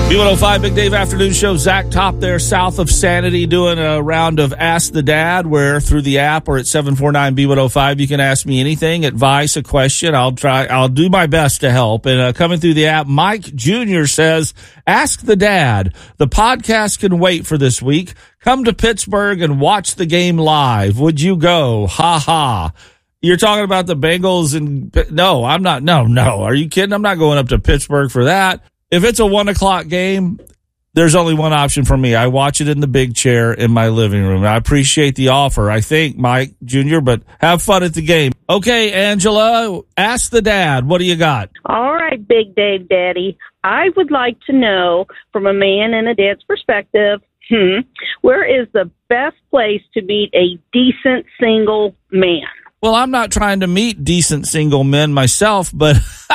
B105 Big Dave Afternoon Show. Zach Top there, south of Sanity, doing a round of Ask the Dad, where through the app or at 749-B105, you can ask me anything, advice, a question. I'll do my best to help. And coming through the app, Mike Jr. says, Ask the Dad. The podcast can wait for this week. Come to Pittsburgh and watch the game live. Would you go? Ha ha. You're talking about the Bengals and no, I'm not. No. Are you kidding? I'm not going up to Pittsburgh for that. If it's a 1:00 game, there's only one option for me. I watch it in the big chair in my living room. I appreciate the offer, I think, Mike Jr., but have fun at the game. Okay, Angela, ask the dad. What do you got? All right, Big Dave Daddy. I would like to know, from a man and a dad's perspective, where is the best place to meet a decent single man? Well, I'm not trying to meet decent single men myself, but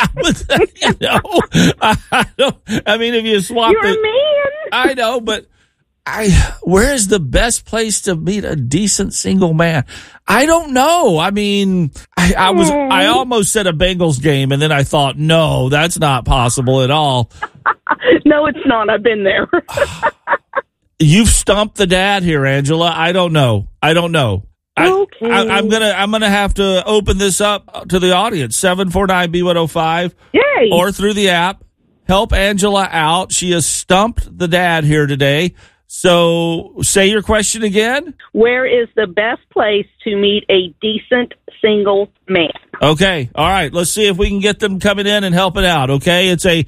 I mean, if you swap You're a man. I know, but where is the best place to meet a decent single man? I don't know. I mean, I almost said a Bengals game, and then I thought, no, that's not possible at all. No, it's not. I've been there. You've stumped the dad here, Angela. I don't know. Okay. I'm gonna have to open this up to the audience. 749-B105. Yay! Or through the app. Help Angela out. She has stumped the dad here today. So say your question again. Where is the best place to meet a decent single man? Okay. All right. Let's see if we can get them coming in and helping out. Okay. It's a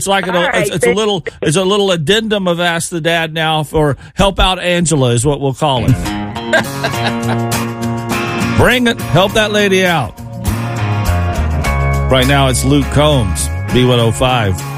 little addendum of Ask the Dad now for Help Out Angela is what we'll call it. Bring it. Help that lady out. Right now it's Luke Combs, B105.